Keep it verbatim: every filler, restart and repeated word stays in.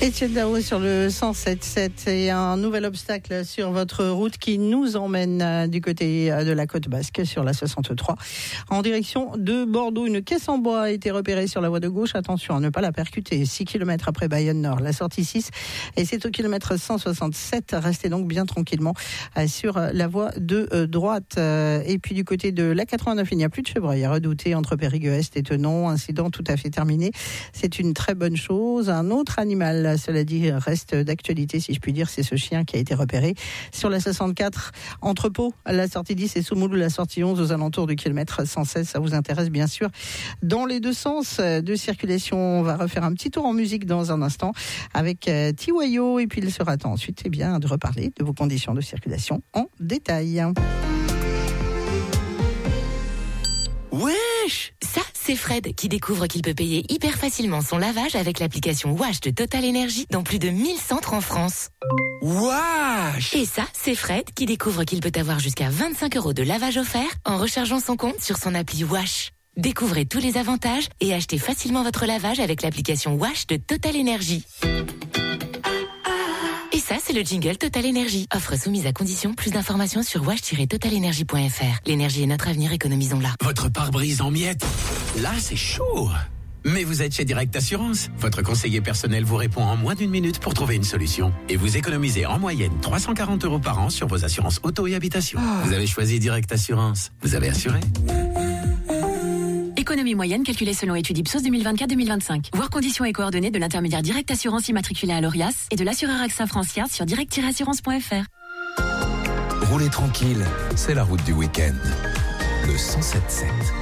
Étienne Dao sur le cent sept sept et un nouvel obstacle sur votre route qui nous emmène du côté de la côte basque sur la soixante-trois en direction de Bordeaux. Une caisse en bois a été repérée sur la voie de gauche. Attention à ne pas la percuter. six kilomètres après Bayonne Nord, la sortie six, et c'est au kilomètre cent soixante-sept. Restez donc bien tranquillement sur la voie de droite. Et puis du côté de la quatre-vingt-neuf, il n'y a plus de chevreuil à redouter entre Périgueux-Est et Thonon. Incident tout à fait terminé. C'est une très bonne chose. Un autre animal, cela dit, reste d'actualité, si je puis dire, c'est ce chien qui a été repéré sur la soixante-quatre entre Pau, la sortie dix, et Soumoulou, la sortie onze, aux alentours du kilomètre cent seize. Ça vous intéresse bien sûr dans les deux sens de circulation. On va refaire un petit tour en musique dans un instant avec euh, Tiwayo, et puis il sera temps ensuite eh bien, de reparler de vos conditions de circulation en détail. Wesh! Ça, c'est Fred qui découvre qu'il peut payer hyper facilement son lavage avec l'application Wash de Total Energy dans plus de mille centres en France. Wesh! Et ça, c'est Fred qui découvre qu'il peut avoir jusqu'à vingt-cinq euros de lavage offert en rechargeant son compte sur son appli Wash. Découvrez tous les avantages et achetez facilement votre lavage avec l'application Wash de Total Energy. Et ça, c'est le jingle Total Energy. Offre soumise à condition. Plus d'informations sur wash tiret total energy point f r. L'énergie est notre avenir, économisons-la. Votre pare-brise en miettes. Là, c'est chaud. Mais vous êtes chez Direct Assurance. Votre conseiller personnel vous répond en moins d'une minute pour trouver une solution. Et vous économisez en moyenne trois cent quarante euros par an sur vos assurances auto et habitation. Oh. Vous avez choisi Direct Assurance. Vous avez assuré. Économie moyenne calculée selon étude Ipsos deux mille vingt-quatre deux mille vingt-cinq. Voir conditions et coordonnées de l'intermédiaire Direct Assurance immatriculé à l'Orias et de l'assureur AXA France Yard sur direct tiret assurance point f r. Roulez tranquille, c'est la route du week-end. Le cent sept sept.